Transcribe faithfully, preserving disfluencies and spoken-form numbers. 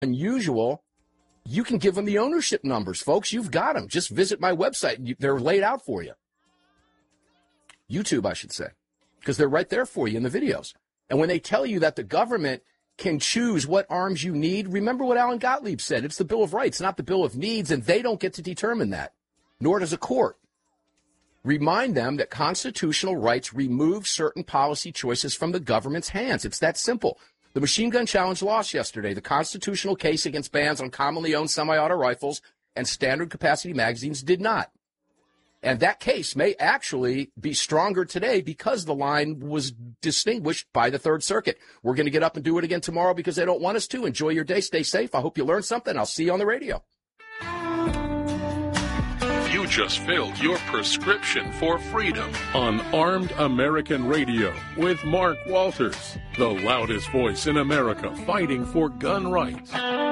unusual, you can give them the ownership numbers, folks. You've got them. Just visit my website. They're laid out for you. YouTube, I should say, because they're right there for you in the videos. And when they tell you that the government can choose what arms you need, remember what Alan Gottlieb said. It's the Bill of Rights, not the Bill of Needs, and they don't get to determine that, nor does a court. Remind them that constitutional rights remove certain policy choices from the government's hands. It's that simple. The Machine Gun Challenge lost yesterday. The constitutional case against bans on commonly owned semi-auto rifles and standard capacity magazines did not. And that case may actually be stronger today because the line was distinguished by the Third Circuit. We're going to get up and do it again tomorrow because they don't want us to. Enjoy your day. Stay safe. I hope you learned something. I'll see you on the radio. You just filled your prescription for freedom on Armed American Radio with Mark Walters, the loudest voice in America fighting for gun rights.